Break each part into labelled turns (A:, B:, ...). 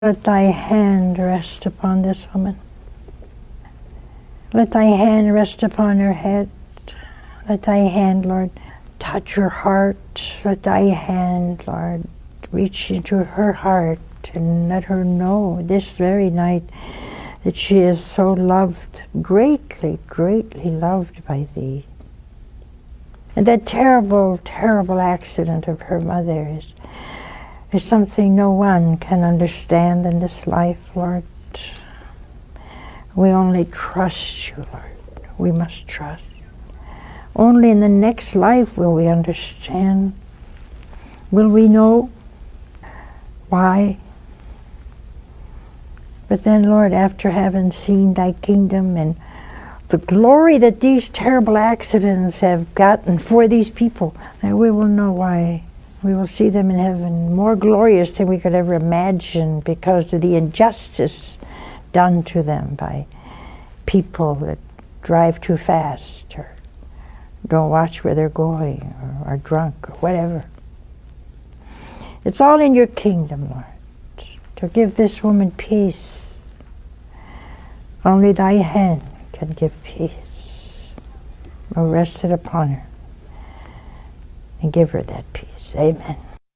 A: Let thy hand rest upon this woman. Let thy hand rest upon her head. Let thy hand, Lord, touch her heart. Let thy hand, Lord, reach into her heart and let her know this very night that she is so loved, greatly, greatly loved by thee. And that terrible, terrible accident of her mother is something no one can understand in this life, Lord. We only trust you, Lord. We must trust. Only in the next life will we understand. Will we know why? But then, Lord, after having seen thy kingdom and the glory that these terrible accidents have gotten for these people, then we will know why. We will see them in heaven more glorious than we could ever imagine because of the injustice done to them by people that drive too fast or don't watch where they're going or are drunk or whatever. It's all in your kingdom, Lord, to give this woman peace. Only thy hand can give peace. Oh, rest it upon her and give her that peace. Amen.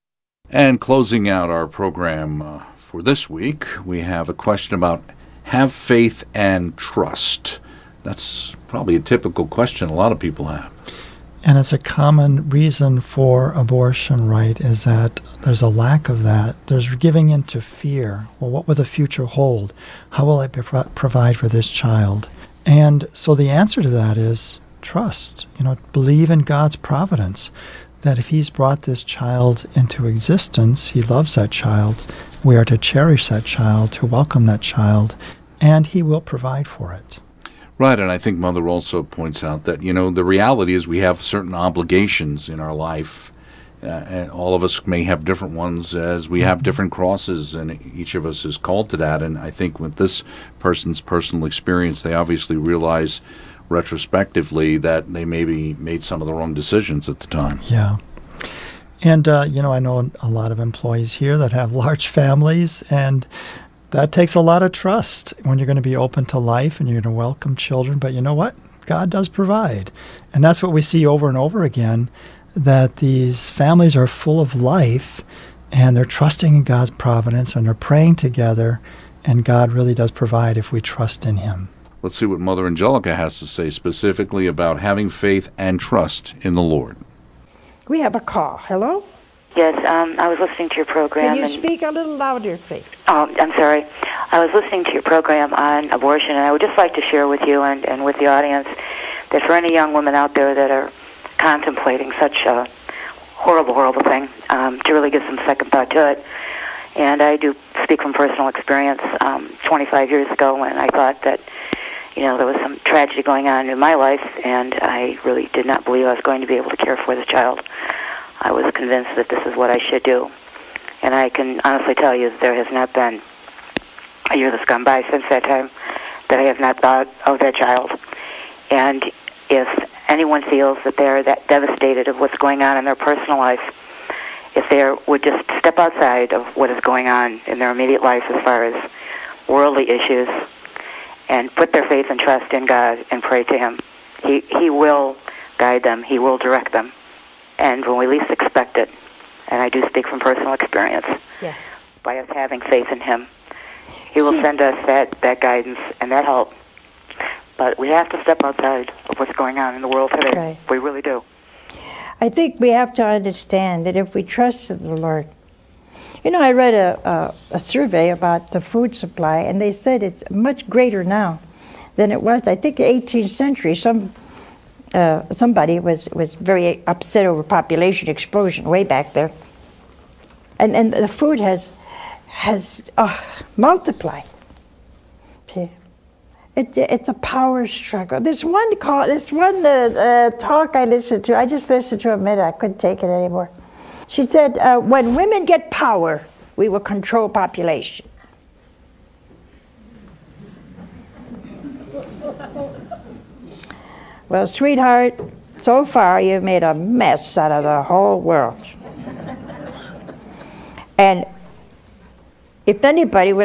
B: And closing out our program for this week, we have a question about have faith and trust. That's probably a typical question a lot of people have.
C: And it's a common reason for abortion, right, is that there's a lack of that. There's giving into fear. Well, what will the future hold? How will I provide for this child? And so the answer to that is trust. Believe in God's providence, that if he's brought this child into existence, he loves that child. We are to cherish that child, to welcome that child, and he will provide for it.
B: Right, and I think Mother also points out that, the reality is we have certain obligations in our life, and all of us may have different ones as we have different crosses, and each of us is called to that. And I think with this person's personal experience, they obviously realize retrospectively that they maybe made some of the wrong decisions at the time.
C: Yeah. And, I know a lot of employees here that have large families, and that takes a lot of trust when you're going to be open to life and you're going to welcome children. But you know what? God does provide. And that's what we see over and over again, that these families are full of life and they're trusting in God's providence and they're praying together, and God really does provide if we trust in him.
B: Let's see what Mother Angelica has to say specifically about having faith and trust in the Lord.
A: We have a call. Hello?
D: Yes, I was listening to your program.
A: Can you speak a little louder, please?
D: Oh, I'm sorry. I was listening to your program on abortion, and I would just like to share with you and with the audience that for any young women out there that are contemplating such a horrible, horrible thing, to really give some second thought to it. And I do speak from personal experience. 25 years ago when I thought that there was some tragedy going on in my life, and I really did not believe I was going to be able to care for the child. I was convinced that this is what I should do. And I can honestly tell you that there has not been a year that's gone by since that time that I have not thought of that child. And if anyone feels that they're that devastated of what's going on in their personal life, if they would just step outside of what is going on in their immediate life as far as worldly issues, and put their faith and trust in God and pray to him. He will guide them. He will direct them. And when we least expect it, and I do speak from personal experience, by us having faith in him, he will send us that guidance and that help. But we have to step outside of what's going on in the world today.
A: Right.
D: We really do.
A: I think we have to understand that if we trust in the Lord, I read a survey about the food supply, and they said it's much greater now than it was. I think the 18th century, somebody was very upset over population explosion way back there. And the food has multiplied. See? It's a power struggle. This one talk I listened to, I just listened to a minute, I couldn't take it anymore. She said, when women get power, we will control population. Well, sweetheart, so far you've made a mess out of the whole world. And if anybody would